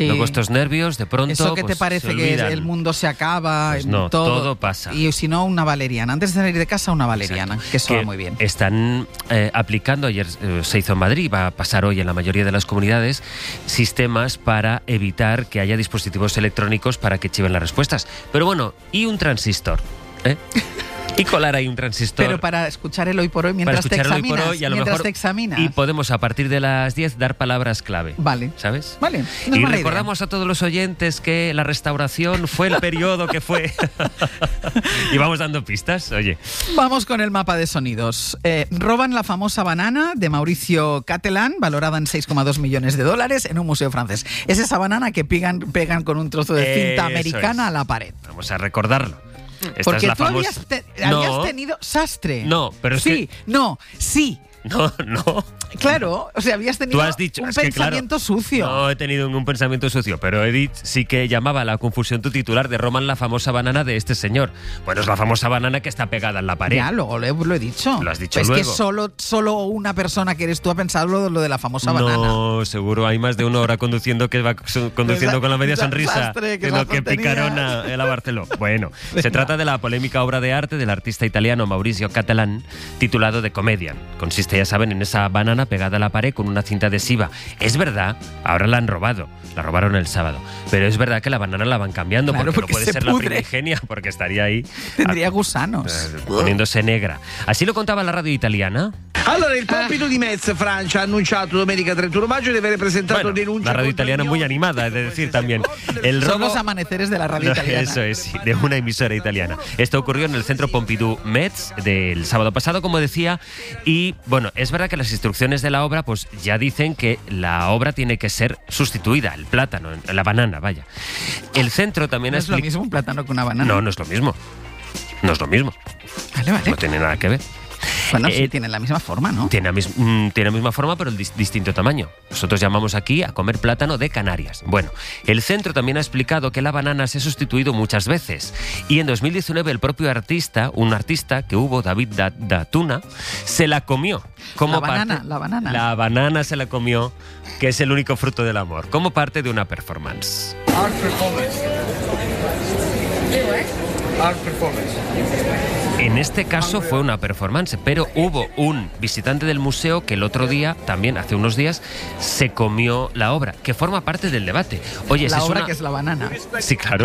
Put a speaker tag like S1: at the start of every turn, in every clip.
S1: Sí.
S2: Luego estos nervios, de pronto...
S1: Eso que
S2: pues,
S1: te parece que el mundo se acaba,
S2: pues no, todo pasa.
S1: Y si no, una valeriana. Antes de salir de casa, una valeriana, que eso va muy bien.
S2: Están aplicando, ayer se hizo en Madrid, va a pasar hoy en la mayoría de las comunidades, sistemas para evitar que haya dispositivos electrónicos para que chiven las respuestas. Pero bueno, ¿y un transistor? Y colar ahí un transistor.
S1: Pero para escuchar el hoy por hoy mientras te examinas.
S2: Hoy, y a lo mejor, y podemos a partir de las 10 dar palabras clave.
S1: Vale.
S2: ¿Sabes?
S1: Vale.
S2: Y recordamos a todos los oyentes que la restauración fue el periodo que fue. Y vamos dando pistas, oye.
S1: Vamos con el mapa de sonidos. Roban la famosa banana de Mauricio Catalan, valorada en 6,2 millones de dólares en un museo francés. Es esa banana que pegan con un trozo de cinta americana a la pared.
S2: Vamos a recordarlo.
S1: Porque tú habías tenido sastre.
S2: No, pero es
S1: sí,
S2: que...
S1: sí.
S2: No.
S1: Claro, o sea, habías tenido un pensamiento sucio.
S2: No he tenido ningún pensamiento sucio, pero Edith sí que llamaba a la confusión tu titular de Roman la famosa banana de este señor. Bueno, es la famosa banana que está pegada en la pared.
S1: Ya, luego lo he dicho.
S2: Lo has dicho
S1: pues
S2: luego.
S1: Es que solo una persona que eres tú ha pensado lo de la famosa banana.
S2: No, seguro hay más de una hora conduciendo que va conduciendo con la media sonrisa
S1: que
S2: lo que picaron a Barceló. Bueno, se trata de la polémica obra de arte del artista italiano Mauricio Catalan, titulado The Comedian. Consiste, ya saben, en esa banana pegada a la pared con una cinta adhesiva. Es verdad, ahora la han robado. La robaron el sábado. Pero es verdad que la banana la van cambiando,
S1: claro,
S2: porque no puede ser
S1: pudre.
S2: La primigenia, porque estaría ahí...
S1: Tendría gusanos.
S2: Poniéndose negra. Así lo contaba la radio italiana.
S3: Allora, il Pompidou di Metz, Francia, ha annunciato domenica 31 maggio di aver presentato denuncia.
S2: La radio italiana muy animada, es de decir también.
S1: Son los amaneceres de la radio italiana.
S2: Eso es, sí, de una emisora italiana. Esto ocurrió en el centro Pompidou Metz del sábado pasado, como decía, y bueno, es verdad que las instrucciones de la obra pues ya dicen que la obra tiene que ser sustituida, el plátano, la banana, vaya. El centro también
S1: ¿No es lo mismo un plátano que una banana?
S2: No es lo mismo. No es lo mismo.
S1: Vale.
S2: No tiene nada que ver.
S1: Bueno, sí, tiene la misma forma, ¿no?
S2: Tiene la misma forma, pero el distinto tamaño. Nosotros llamamos aquí a comer plátano de Canarias. Bueno, el centro también ha explicado que la banana se ha sustituido muchas veces. Y en 2019 el propio artista, un artista que hubo, David Datuna, se la comió.
S1: La banana.
S2: La banana se la comió, que es el único fruto del amor, como parte de una performance.
S4: Art performance. Art performance.
S2: En este caso fue una performance, pero hubo un visitante del museo que el otro día, también hace unos días, se comió la obra, que forma parte del debate. Oye,
S1: la obra que es la banana.
S2: Sí, claro.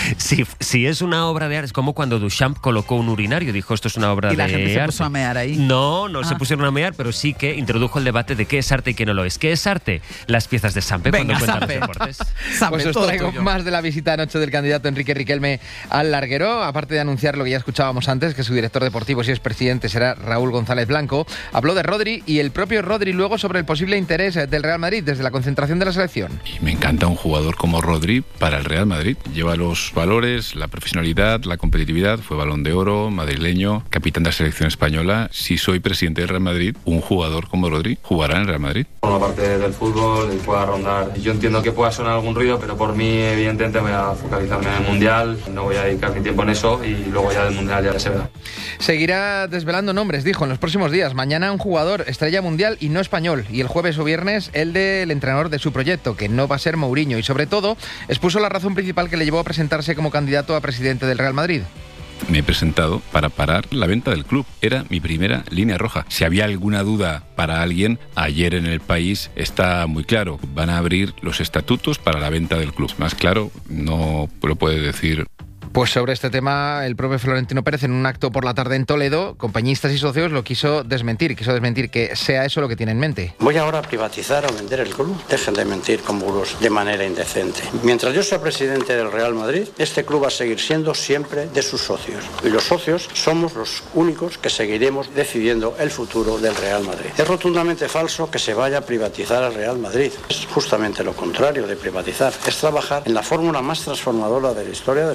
S2: Si es una obra de arte, es como cuando Duchamp colocó un urinario, dijo esto es una obra de arte.
S1: ¿Y la gente se puso a mear ahí?
S2: No se pusieron a mear, pero sí que introdujo el debate de qué es arte y qué no lo es. ¿Qué es arte? Las piezas de Sampe cuando cuentan los deportes.
S5: Pues os traigo más de la visita anoche del candidato Enrique Riquelme al larguero, aparte de anunciar lo que ya escuchábamos antes, que su director deportivo, si es presidente, será Raúl González Blanco. Habló de Rodri y el propio Rodri luego sobre el posible interés del Real Madrid desde la concentración de la selección.
S6: Y me encanta un jugador como Rodri para el Real Madrid. Lleva los valores, la profesionalidad, la competitividad, fue Balón de Oro, madrileño, capitán de la selección española. Si soy presidente del Real Madrid, un jugador como Rodri jugará en el Real Madrid.
S7: Forma parte del fútbol y pueda rondar. Yo entiendo que pueda sonar algún ruido, pero por mí evidentemente voy a focalizarme en el Mundial, no voy a dedicar mi tiempo en eso y luego ya del Mundial ya se verá.
S5: Seguirá desvelando nombres, dijo, en los próximos días. Mañana un jugador estrella mundial y no español. Y el jueves o viernes el del entrenador de su proyecto, que no va a ser Mourinho. Y sobre todo, expuso la razón principal que le llevó a presentarse como candidato a presidente del Real Madrid.
S6: Me he presentado para parar la venta del club. Era mi primera línea roja. Si había alguna duda para alguien, ayer en El País está muy claro. Van a abrir los estatutos para la venta del club. Más claro, no lo puede decir.
S5: Pues sobre este tema, el propio Florentino Pérez, en un acto por la tarde en Toledo, compañistas y socios lo quiso desmentir que sea eso lo que tiene en mente.
S8: Voy ahora a privatizar o vender el club. Dejen de mentir con bulos de manera indecente. Mientras yo sea presidente del Real Madrid, este club va a seguir siendo siempre de sus socios. Y los socios somos los únicos que seguiremos decidiendo el futuro del Real Madrid. Es rotundamente falso que se vaya a privatizar al Real Madrid. Es justamente lo contrario de privatizar. Es trabajar en la fórmula más transformadora de la historia del club para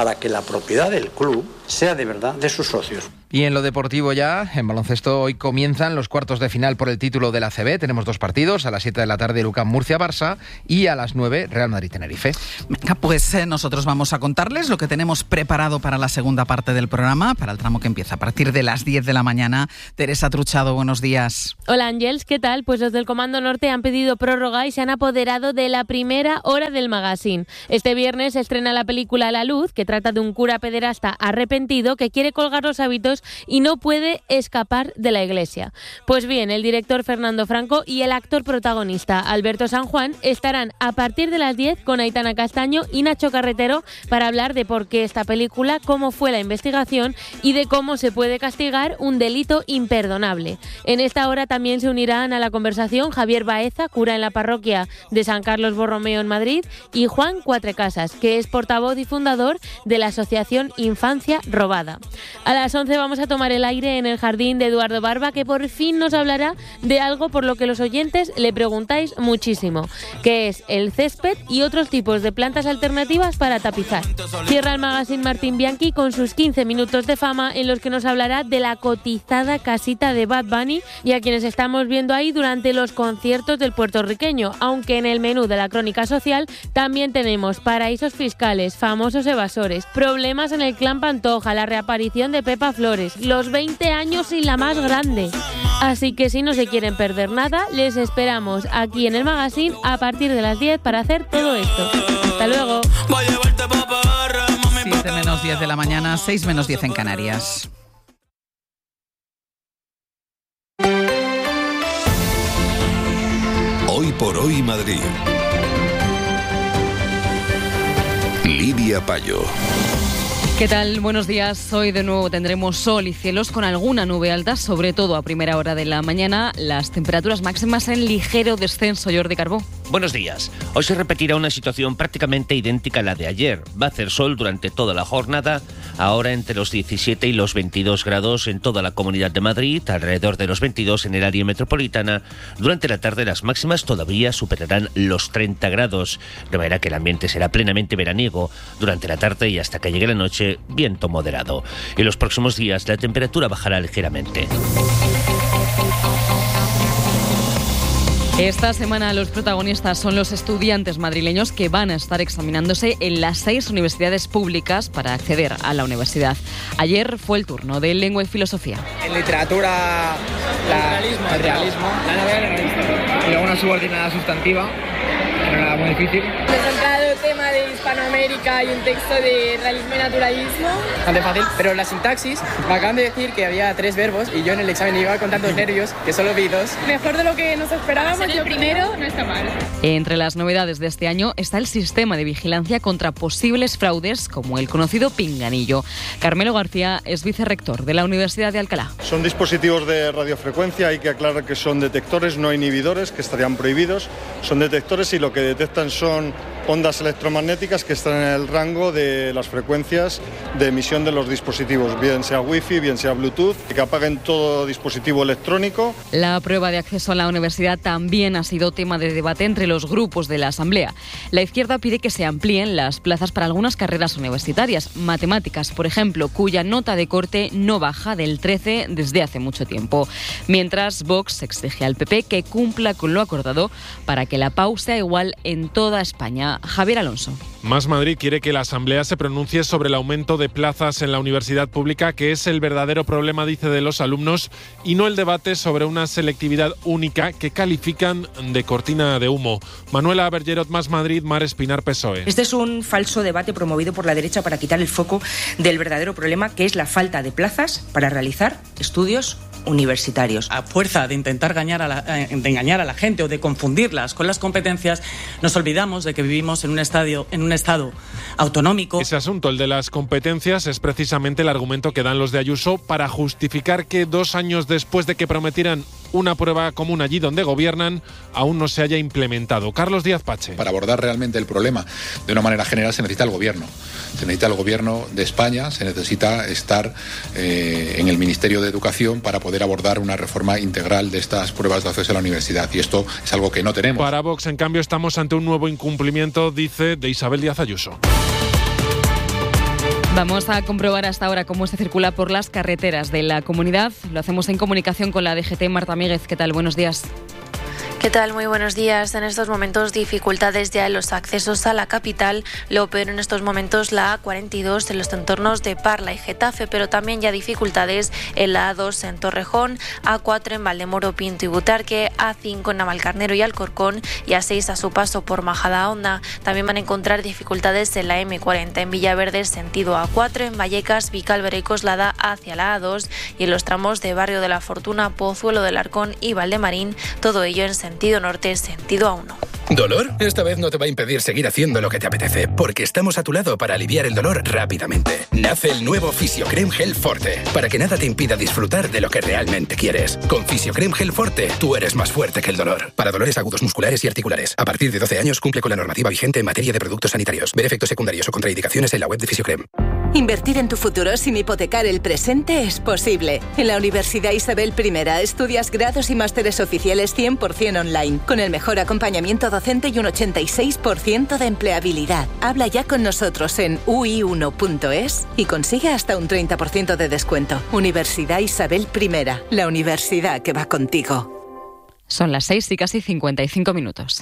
S8: para que la propiedad del club sea de verdad de sus socios.
S5: Y en lo deportivo ya, en baloncesto, hoy comienzan los cuartos de final por el título de la ACB. Tenemos 2 partidos, a las 7 de la tarde UCAM Murcia-Barça y a las 9 Real Madrid-Tenerife.
S1: Venga, pues nosotros vamos a contarles lo que tenemos preparado para la segunda parte del programa, para el tramo que empieza a partir de las 10 de la mañana. Teresa Truchado, buenos días.
S9: Hola Ángels, ¿qué tal? Pues los del Comando Norte han pedido prórroga y se han apoderado de la primera hora del magazine. Este viernes se estrena la película La Luz, que trata de un cura pederasta arrepentido que quiere colgar los hábitos y no puede escapar de la iglesia. Pues bien, el director Fernando Franco y el actor protagonista Alberto San Juan estarán a partir de las 10 con Aitana Castaño y Nacho Carretero para hablar de por qué esta película, cómo fue la investigación y de cómo se puede castigar un delito imperdonable. En esta hora también se unirán a la conversación Javier Baeza, cura en la parroquia de San Carlos Borromeo en Madrid, y Juan Cuatrecasas, que es portavoz y fundador de la asociación Infancia Robada. A las 11 vamos a tomar el aire en el jardín de Eduardo Barba, que por fin nos hablará de algo por lo que los oyentes le preguntáis muchísimo, que es el césped y otros tipos de plantas alternativas para tapizar. Cierra el magazine Martín Bianchi con sus 15 minutos de fama, en los que nos hablará de la cotizada casita de Bad Bunny y a quienes estamos viendo ahí durante los conciertos del puertorriqueño, aunque en el menú de la crónica social también tenemos paraísos fiscales, famosos evasores, problemas en el clan Pantoja, la reaparición de Pepa Flores, los 20 años sin la más grande. Así que si no se quieren perder nada, les esperamos aquí en el magazine a partir de las 10 para hacer todo esto. Hasta luego.
S1: 7 menos 10 de la mañana, 6 menos 10 en Canarias.
S10: Hoy por hoy Madrid. Lidia Payo.
S11: ¿Qué tal? Buenos días. Hoy de nuevo tendremos sol y cielos con alguna nube alta, sobre todo a primera hora de la mañana. Las temperaturas máximas en ligero descenso. Jordi Carbó.
S12: Buenos días. Hoy se repetirá una situación prácticamente idéntica a la de ayer. Va a hacer sol durante toda la jornada, ahora entre los 17 y los 22 grados en toda la Comunidad de Madrid, alrededor de los 22 en el área metropolitana. Durante la tarde las máximas todavía superarán los 30 grados, de manera que el ambiente será plenamente veraniego durante la tarde y hasta que llegue la noche, viento moderado. En los próximos días la temperatura bajará ligeramente.
S11: Esta semana los protagonistas son los estudiantes madrileños que van a estar examinándose en las 6 universidades públicas para acceder a la universidad. Ayer fue el turno de Lengua y Filosofía.
S13: En literatura, el realismo, la novela realista. Y luego una subordinada sustantiva, que no era muy difícil.
S14: Presentado tema de Hispanoamérica y un texto de realismo y naturalismo.
S13: Bastante fácil, pero la sintaxis, me acaban de decir que había 3 verbos y yo en el examen iba con tantos nervios que solo vi 2.
S14: Mejor de lo que nos esperábamos.
S15: El primero no está mal.
S11: Entre las novedades de este año está el sistema de vigilancia contra posibles fraudes, como el conocido pinganillo. Carmelo García es vicerrector de la Universidad de Alcalá.
S16: Son dispositivos de radiofrecuencia, hay que aclarar que son detectores, no inhibidores, que estarían prohibidos. Son detectores y lo que detectan son ondas electromagnéticas que están en el rango de las frecuencias de emisión de los dispositivos, bien sea Wi-Fi, bien sea Bluetooth, que apaguen todo dispositivo electrónico.
S11: La prueba de acceso a la universidad también ha sido tema de debate entre los grupos de la Asamblea. La izquierda pide que se amplíen las plazas para algunas carreras universitarias, matemáticas, por ejemplo, cuya nota de corte no baja del 13 desde hace mucho tiempo. Mientras, Vox exige al PP que cumpla con lo acordado para que la PAU sea igual en toda España. Javier Alonso.
S17: Más Madrid quiere que la Asamblea se pronuncie sobre el aumento de plazas en la universidad pública, que es el verdadero problema, dice, de los alumnos, y no el debate sobre una selectividad única que califican de cortina de humo. Manuela Bergerot, Más Madrid, Mar Espinar, PSOE.
S18: Este es un falso debate promovido por la derecha para quitar el foco del verdadero problema, que es la falta de plazas para realizar estudios universitarios.
S19: A fuerza de intentar engañar a la gente o de confundirlas con las competencias, nos olvidamos de que vivimos en un estado autonómico.
S17: Ese asunto, el de las competencias, es precisamente el argumento que dan los de Ayuso para justificar que 2 años después de que prometieran una prueba común allí donde gobiernan, aún no se haya implementado. Carlos Díaz Pache.
S20: Para abordar realmente el problema de una manera general se necesita el gobierno. Se necesita el gobierno de España, se necesita estar en el Ministerio de Educación para poder abordar una reforma integral de estas pruebas de acceso a la universidad. Y esto es algo que no tenemos.
S17: Para Vox, en cambio, estamos ante un nuevo incumplimiento, dice, de Isabel Díaz Ayuso.
S11: Vamos a comprobar hasta ahora cómo se circula por las carreteras de la comunidad. Lo hacemos en comunicación con la DGT. Marta Míguez, ¿qué tal? Buenos días.
S15: ¿Qué tal? Muy buenos días. En estos momentos dificultades ya en los accesos a la capital. Lo peor en estos momentos la A42 en los entornos de Parla y Getafe, pero también ya dificultades en la A2 en Torrejón, A4 en Valdemoro, Pinto y Butarque, A5 en Navalcarnero y Alcorcón y A6 a su paso por Majadahonda. También van a encontrar dificultades en la M40 en Villaverde sentido A4, en Vallecas, Vicálvaro y Coslada hacia la A2 y en los tramos de Barrio de la Fortuna, Pozuelo del Arcón y Valdemarín, todo ello en sentido norte, sentido A1.
S21: ¿Dolor? Esta vez no te va a impedir seguir haciendo lo que te apetece, porque estamos a tu lado para aliviar el dolor rápidamente. Nace el nuevo Fisiocrem Gel Forte, para que nada te impida disfrutar de lo que realmente quieres. Con Fisiocrem Gel Forte, tú eres más fuerte que el dolor. Para dolores agudos musculares y articulares. A partir de 12 años cumple con la normativa vigente en materia de productos sanitarios. Ver efectos secundarios o contraindicaciones en la web de Fisiocrem.
S22: Invertir en tu futuro sin hipotecar el presente es posible. En la Universidad Isabel I estudias grados y másteres oficiales 100% online, con el mejor acompañamiento docente y un 86% de empleabilidad. Habla ya con nosotros en ui1.es y consigue hasta un 30% de descuento. Universidad Isabel I, la universidad que va contigo.
S11: Son las 6 y casi 55 minutos.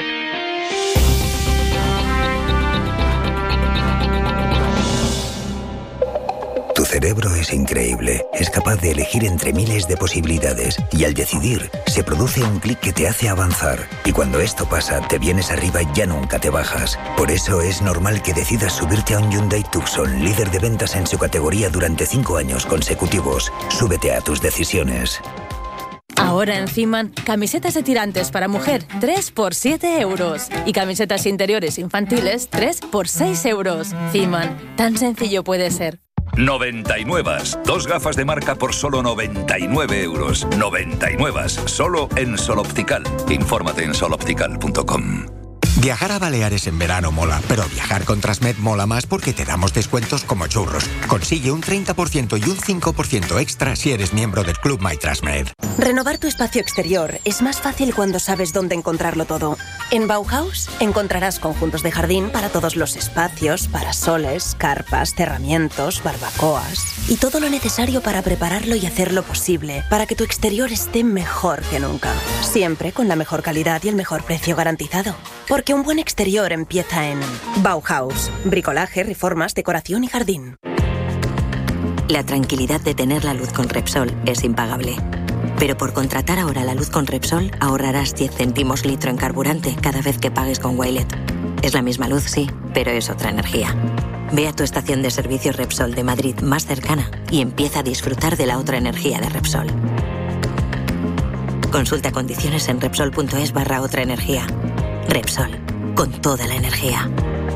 S23: Tu cerebro es increíble, es capaz de elegir entre miles de posibilidades y al decidir se produce un clic que te hace avanzar y cuando esto pasa te vienes arriba y ya nunca te bajas. Por eso es normal que decidas subirte a un Hyundai Tucson, líder de ventas en su categoría durante 5 años consecutivos. Súbete a tus decisiones.
S24: Ahora en Ziman, camisetas de tirantes para mujer, 3 por 7 euros. Y camisetas interiores infantiles, 3 por 6 euros. Ziman, tan sencillo puede ser.
S25: 99. 2 gafas de marca por solo 99 euros. 99. Solo en Sol Optical. Infórmate en soloptical.com.
S26: Viajar a Baleares en verano mola, pero viajar con Transmed mola más porque te damos descuentos como churros. Consigue un 30% y un 5% extra si eres miembro del Club MyTransmed.
S27: Renovar tu espacio exterior es más fácil cuando sabes dónde encontrarlo todo. En Bauhaus encontrarás conjuntos de jardín para todos los espacios, parasoles, carpas, cerramientos, barbacoas y todo lo necesario para prepararlo y hacerlo posible, para que tu exterior esté mejor que nunca. Siempre con la mejor calidad y el mejor precio garantizado. Porque un buen exterior empieza en Bauhaus. Bricolaje, reformas, decoración y jardín.
S28: La tranquilidad de tener la luz con Repsol es impagable. Pero por contratar ahora la luz con Repsol ahorrarás 10 céntimos litro en carburante cada vez que pagues con Wilet. Es la misma luz, sí, pero es otra energía. Ve a tu estación de servicios Repsol de Madrid más cercana y empieza a disfrutar de la otra energía de Repsol. Consulta condiciones en Repsol.es/otra energía. Repsol, con toda la energía.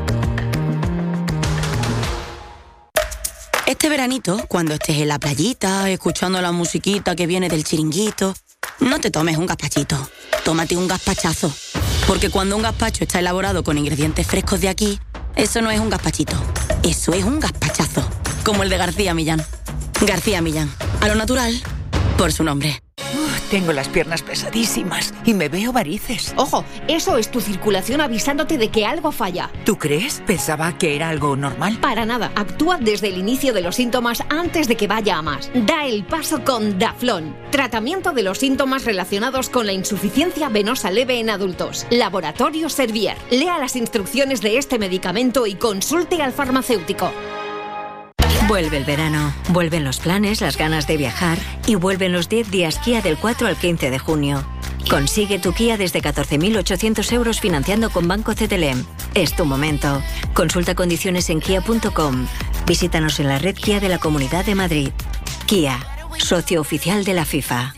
S29: Este veranito, cuando estés en la playita, escuchando la musiquita que viene del chiringuito, no te tomes un gazpachito, tómate un gazpachazo. Porque cuando un gazpacho está elaborado con ingredientes frescos de aquí, eso no es un gazpachito, eso es un gazpachazo. Como el de García Millán. García Millán, a lo natural, por su nombre.
S30: Tengo las piernas pesadísimas y me veo varices.
S31: Ojo, eso es tu circulación avisándote de que algo falla.
S30: ¿Tú crees? Pensaba que era algo normal.
S31: Para nada, actúa desde el inicio de los síntomas antes de que vaya a más. Da el paso con Daflón. Tratamiento de los síntomas relacionados con la insuficiencia venosa leve en adultos. Laboratorio Servier. Lea las instrucciones de este medicamento y consulte al farmacéutico.
S28: Vuelve el verano, vuelven los planes, las ganas de viajar y vuelven los 10 días Kia del 4 al 15 de junio. Consigue tu Kia desde 14.800 euros financiando con Banco CTLM. Es tu momento. Consulta condiciones en kia.com. Visítanos en la red Kia de la Comunidad de Madrid. Kia, socio oficial de la FIFA.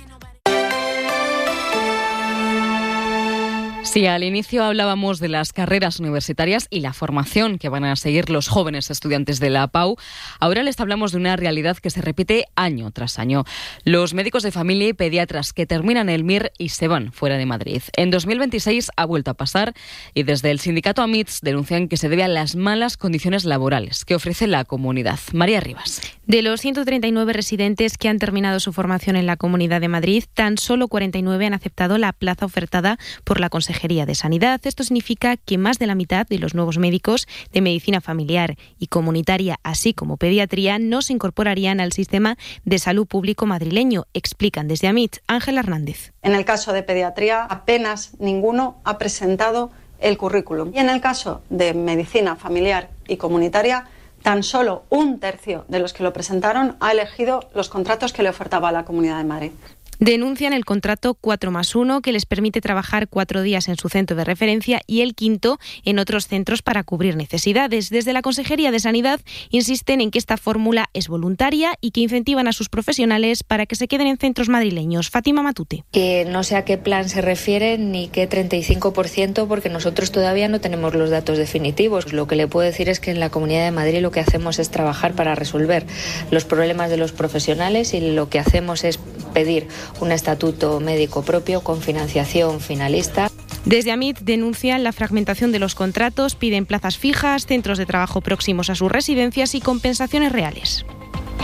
S11: Sí, al inicio hablábamos de las carreras universitarias y la formación que van a seguir los jóvenes estudiantes de la PAU. Ahora les hablamos de una realidad que se repite año tras año. Los médicos de familia y pediatras que terminan el MIR y se van fuera de Madrid. En 2026 ha vuelto a pasar y desde el sindicato AMITS denuncian que se debe a las malas condiciones laborales que ofrece la comunidad. María Rivas.
S9: De los 139 residentes que han terminado su formación en la Comunidad de Madrid, tan solo 49 han aceptado la plaza ofertada por la Consejería
S1: Consejería de Sanidad. Esto significa que más de la mitad de los nuevos médicos de medicina familiar y comunitaria, así como pediatría, no se incorporarían al sistema de salud público madrileño, explican desde AMIT. Ángela Hernández.
S2: En el caso de pediatría, apenas ninguno ha presentado el currículum. Y en el caso de medicina familiar y comunitaria, tan solo 1/3 de los que lo presentaron ha elegido los contratos que le ofertaba la Comunidad de Madrid.
S1: Denuncian el contrato 4+1 que les permite trabajar 4 días en su centro de referencia y el 5º en otros centros para cubrir necesidades. Desde la Consejería de Sanidad insisten en que esta fórmula es voluntaria y que incentivan a sus profesionales para que se queden en centros madrileños. Fátima Matute.
S3: Que no sé a qué plan se refiere ni qué 35%, porque nosotros todavía no tenemos los datos definitivos. Lo que le puedo decir es que en la Comunidad de Madrid lo que hacemos es trabajar para resolver los problemas de los profesionales y lo que hacemos es pedir un estatuto médico propio con financiación finalista.
S1: Desde AMIT denuncian la fragmentación de los contratos, piden plazas fijas, centros de trabajo próximos a sus residencias y compensaciones reales.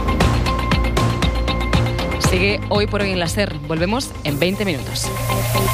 S11: Sigue Hoy por Hoy en la SER. Volvemos en 20 minutos.